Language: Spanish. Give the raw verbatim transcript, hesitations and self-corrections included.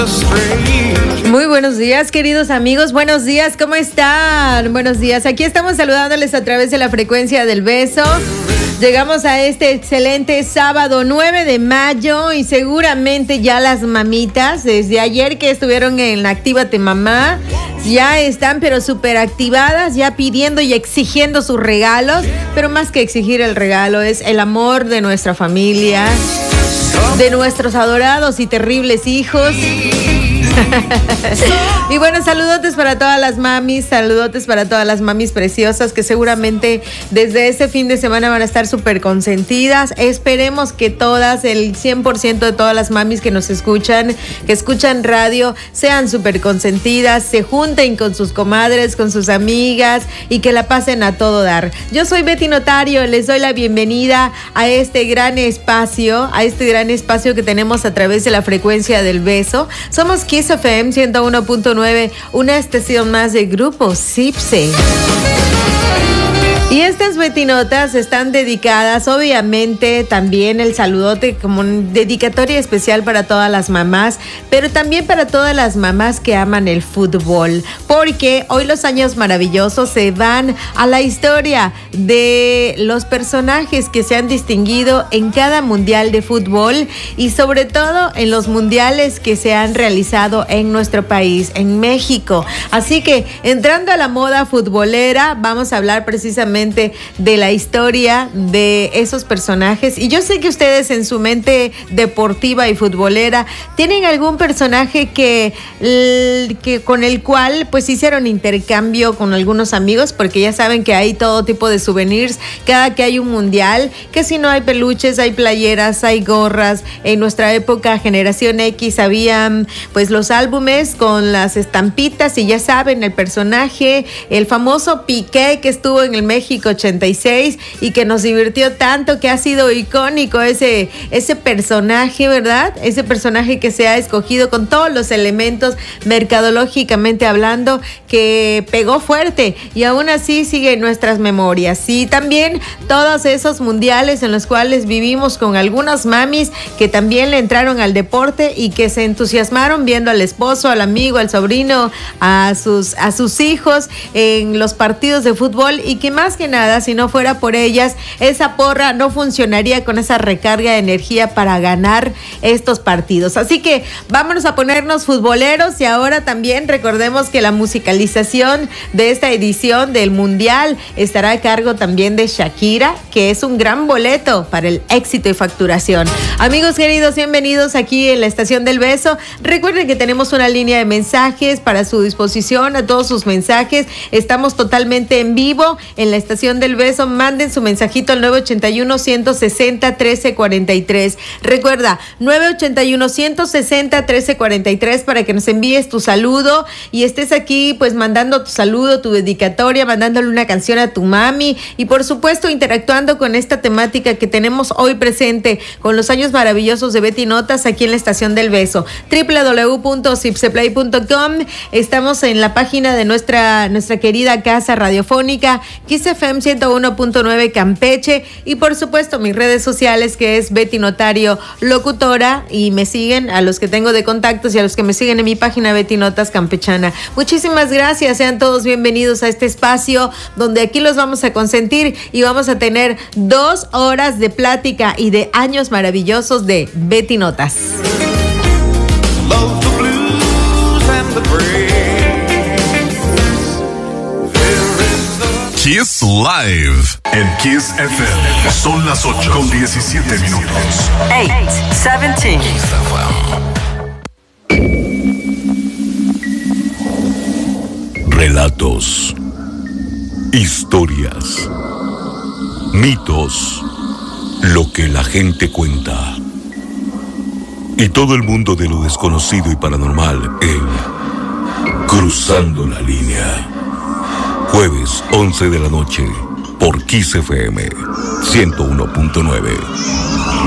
Muy buenos días, queridos amigos. Buenos días, ¿cómo están? Buenos días. Aquí estamos saludándoles a través de la frecuencia del beso. Llegamos a este excelente sábado nueve de mayo y seguramente ya las mamitas, desde ayer que estuvieron en Actívate Mamá, ya están pero súper activadas, ya pidiendo y exigiendo sus regalos. Pero más que exigir el regalo, es el amor de nuestra familia, de nuestros adorados y terribles hijos. Y bueno, saludotes para todas las mamis, saludotes para todas las mamis preciosas que seguramente desde este fin de semana van a estar súper consentidas. Esperemos que todas, el cien por ciento de todas las mamis que nos escuchan, que escuchan radio, sean súper consentidas, se junten con sus comadres, con sus amigas y que la pasen a todo dar. Yo soy Betty Notario, les doy la bienvenida a este gran espacio, a este gran espacio que tenemos a través de la frecuencia del beso. Somos Kiss F M ciento uno punto nueve, una estación más de Grupo Cipse. Y estas betinotas están dedicadas, obviamente, también el saludote como dedicatoria especial para todas las mamás, pero también para todas las mamás que aman el fútbol, porque hoy los años maravillosos se van a la historia de los personajes que se han distinguido en cada mundial de fútbol y sobre todo en los mundiales que se han realizado en nuestro país, en México. Así que entrando a la moda futbolera, vamos a hablar precisamente de la historia de esos personajes. Y yo sé que ustedes en su mente deportiva y futbolera tienen algún personaje que, que con el cual pues hicieron intercambio con algunos amigos, porque ya saben que hay todo tipo de souvenirs cada que hay un mundial, que si no hay peluches, hay playeras, hay gorras. En nuestra época, generación X, habían pues los álbumes con las estampitas y ya saben, el personaje, el famoso Piqué que estuvo en el México ochenta y seis y que nos divirtió tanto, que ha sido icónico ese, ese personaje, ¿verdad? Ese personaje que se ha escogido con todos los elementos mercadológicamente hablando, que pegó fuerte y aún así sigue en nuestras memorias. Y también todos esos mundiales en los cuales vivimos con algunas mamis que también le entraron al deporte y que se entusiasmaron viendo al esposo, al amigo, al sobrino, a sus, a sus hijos en los partidos de fútbol, y que más que nada, si no fuera por ellas, esa porra no funcionaría con esa recarga de energía para ganar estos partidos. Así que vámonos a ponernos futboleros, y ahora también recordemos que la musicalización de esta edición del Mundial estará a cargo también de Shakira, que es un gran boleto para el éxito y facturación. Amigos queridos, bienvenidos aquí en la Estación del Beso. Recuerden que tenemos una línea de mensajes para su disposición, a todos sus mensajes. Estamos totalmente en vivo en la Estación del Beso. Manden su mensajito al nueve ochenta y uno, ciento sesenta, trece cuarenta y tres. Recuerda, nueve ochenta y uno, ciento sesenta, trece cuarenta y tres, para que nos envíes tu saludo y estés aquí pues mandando tu saludo, tu dedicatoria, mandándole una canción a tu mami y por supuesto interactuando con esta temática que tenemos hoy presente con los años maravillosos de Betty Notas aquí en la Estación del Beso. doble u doble u doble u punto cipseplay punto com. Estamos en la página de nuestra, nuestra querida casa radiofónica Kiss F M ciento uno punto nueve Campeche, y por supuesto mis redes sociales, que es Betty Notario Locutora, y me siguen a los que tengo de contactos y a los que me siguen en mi página Betty Notas Campechana. Muchísimas gracias, sean todos bienvenidos a este espacio donde aquí los vamos a consentir y vamos a tener dos horas de plática y de años maravillosos de Betty Notas. Love the blues and the praise. Kiss Live en Kiss F M. Son las ocho con diecisiete minutos. eight seventeen. Relatos, historias, mitos, lo que la gente cuenta. Y todo el mundo de lo desconocido y paranormal en Cruzando la Línea. Jueves, once de la noche, por Kiss F M ciento uno punto nueve.